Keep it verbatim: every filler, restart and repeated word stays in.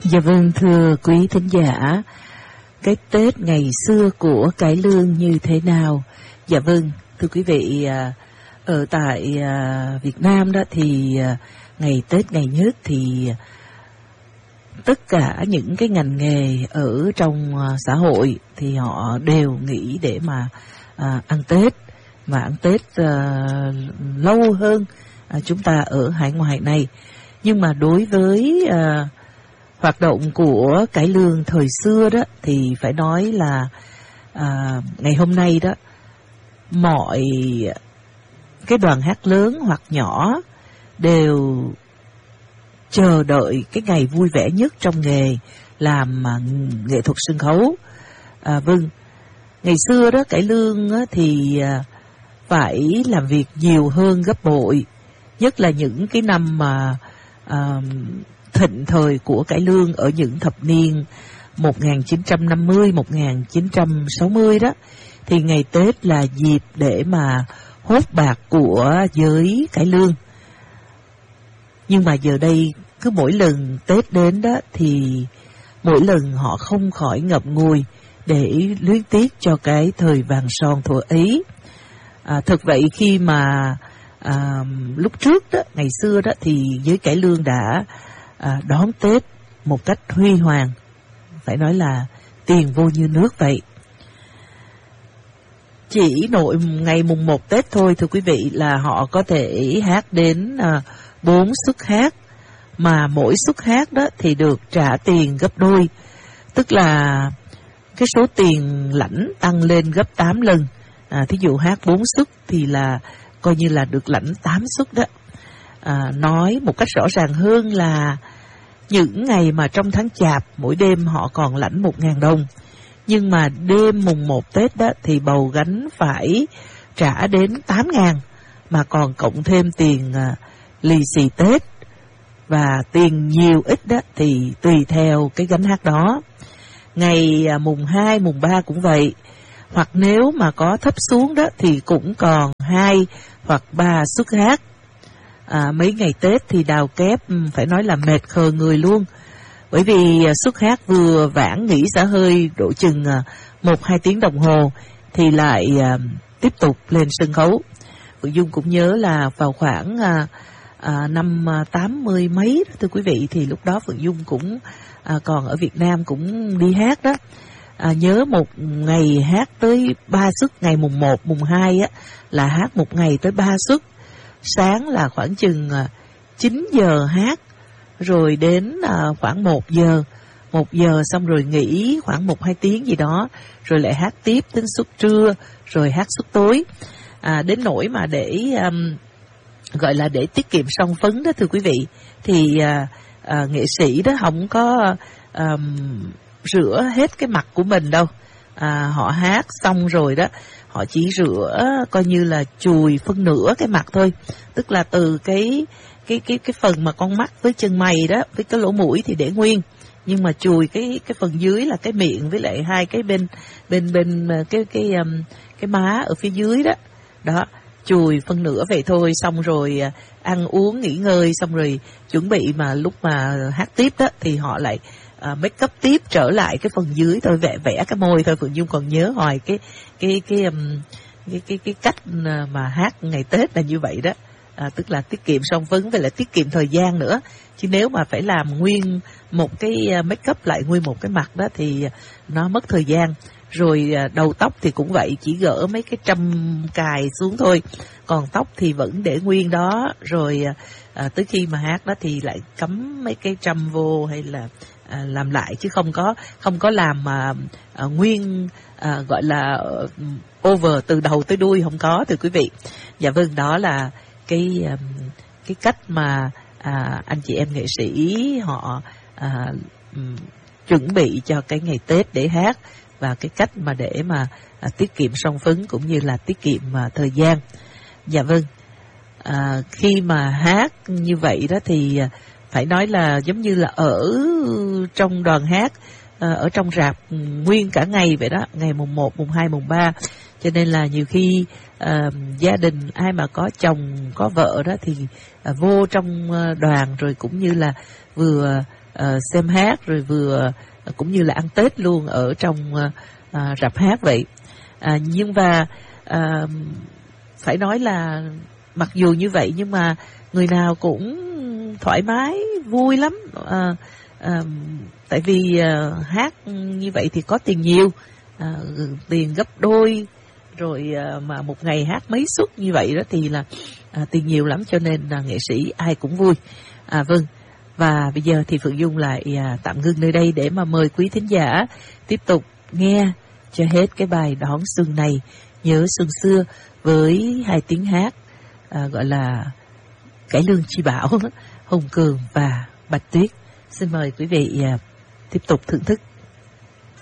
Dạ vâng, thưa quý thính giả, cái Tết ngày xưa của cải lương như thế nào? Dạ vâng, thưa quý vị, ở tại Việt Nam đó thì ngày Tết ngày nhất thì tất cả những cái ngành nghề ở trong xã hội thì họ đều nghĩ để mà à, ăn Tết, và ăn Tết à, lâu hơn à, chúng ta ở hải ngoại này. Nhưng mà đối với à, hoạt động của cải lương thời xưa đó thì phải nói là à, ngày hôm nay đó, mọi cái đoàn hát lớn hoặc nhỏ đều chờ đợi cái ngày vui vẻ nhất trong nghề làm à, nghệ thuật sân khấu. À, vâng, ngày xưa đó cải lương á, thì à, phải làm việc nhiều hơn gấp bội, nhất là những cái năm mà à, thịnh thời của cải lương ở những thập niên một nghìn chín trăm năm mươi, một nghìn chín trăm sáu mươi đó, thì ngày Tết là dịp để mà hốt bạc của giới cải lương. Nhưng mà giờ đây cứ mỗi lần Tết đến đó thì mỗi lần họ không khỏi ngậm ngùi để luyến tiếc cho cái thời vàng son thuở ấy. À, thực vậy khi mà à, lúc trước đó, ngày xưa đó thì giới cải lương đã à, đón Tết một cách huy hoàng, phải nói là tiền vô như nước vậy. Chỉ nội ngày mùng một Tết thôi thưa quý vị là họ có thể hát đến à, bốn suất hát, mà mỗi suất hát đó thì được trả tiền gấp đôi, tức là cái số tiền lãnh tăng lên gấp tám lần. À, thí dụ hát bốn suất thì là coi như là được lãnh tám suất đó. À, nói một cách rõ ràng hơn là những ngày mà trong tháng Chạp mỗi đêm họ còn lãnh một ngàn đồng, nhưng mà đêm mùng một Tết đó thì bầu gánh phải trả đến tám ngàn, mà còn cộng thêm tiền à, lì xì Tết, và tiền nhiều ít đó thì tùy theo cái gánh hát đó. Ngày à, mùng hai, mùng ba cũng vậy, hoặc nếu mà có thấp xuống đó thì cũng còn hai hoặc ba suất hát. À, mấy ngày Tết thì đào kép phải nói là mệt khờ người luôn, bởi vì suất hát vừa vãn nghỉ xả hơi độ chừng một hai tiếng đồng hồ thì lại à, tiếp tục lên sân khấu. Phượng Dung cũng nhớ là vào khoảng à, à, năm tám mươi mấy đó, thưa quý vị, thì lúc đó Phượng Dung cũng à, còn ở Việt Nam cũng đi hát đó. À, nhớ một ngày hát tới ba suất, ngày mùng một, mùng hai á là hát một ngày tới ba suất. Sáng là khoảng chừng à, chín giờ hát, rồi đến à, khoảng một giờ, một giờ xong rồi nghỉ khoảng một hai tiếng gì đó, rồi lại hát tiếp đến suất trưa, rồi hát suất tối. À, đến nỗi mà để um, gọi là để tiết kiệm son phấn đó thưa quý vị, thì à, à, nghệ sĩ đó không có um, rửa hết cái mặt của mình đâu. À, họ hát xong rồi đó, họ chỉ rửa coi như là chùi phân nửa cái mặt thôi, tức là từ cái cái cái cái phần mà con mắt với chân mày đó, với cái lỗ mũi thì để nguyên, nhưng mà chùi cái cái phần dưới là cái miệng với lại hai cái bên bên bên cái cái um, cái má ở phía dưới đó, đó chùi phân nửa vậy thôi. Xong rồi ăn uống nghỉ ngơi, xong rồi chuẩn bị mà lúc mà hát tiếp đó thì họ lại uh, make up tiếp trở lại cái phần dưới thôi, vẽ vẽ cái môi thôi. Phượng Dung còn nhớ hoài cái cái cái um, cái cái cái cách mà hát ngày Tết là như vậy đó. À, tức là tiết kiệm son phấn với lại tiết kiệm thời gian nữa, chứ nếu mà phải làm nguyên một cái make up lại nguyên một cái mặt đó thì nó mất thời gian. Rồi đầu tóc thì cũng vậy, chỉ gỡ mấy cái trâm cài xuống thôi, còn tóc thì vẫn để nguyên đó. Rồi à, tới khi mà hát đó thì lại cắm mấy cái trâm vô hay là à, làm lại, chứ không có không có làm mà à, nguyên à, gọi là over từ đầu tới đuôi, không có thưa quý vị. Dạ vâng, đó là cái cái cách mà à, anh chị em nghệ sĩ họ à, um, chuẩn bị cho cái ngày Tết để hát, và cái cách mà để mà à, tiết kiệm son phấn cũng như là tiết kiệm à, thời gian. Dạ vâng, à, khi mà hát như vậy đó thì à, phải nói là giống như là ở trong đoàn hát, à, ở trong rạp nguyên cả ngày vậy đó, ngày mùng một, mùng hai, mùng ba. Cho nên là nhiều khi uh, gia đình ai mà có chồng có vợ đó thì uh, vô trong uh, đoàn rồi cũng như là vừa uh, xem hát rồi vừa uh, cũng như là ăn Tết luôn ở trong uh, uh, rạp hát vậy. Uh, nhưng mà uh, phải nói là mặc dù như vậy nhưng mà người nào cũng thoải mái vui lắm. Uh, uh, tại vì uh, hát như vậy thì có tiền nhiều, uh, tiền gấp đôi rồi, uh, mà một ngày hát mấy suất như vậy đó thì là uh, tiền nhiều lắm, cho nên uh, nghệ sĩ ai cũng vui. À, vâng, và bây giờ thì Phượng Dung lại uh, tạm ngưng nơi đây để mà mời quý thính giả tiếp tục nghe cho hết cái bài Đón Xuân này, Nhớ Xuân Xưa, với hai tiếng hát uh, gọi là Cải Lương Chi Bảo, Hùng Cường và Bạch Tuyết. Xin mời quý vị uh, tiếp tục thưởng thức.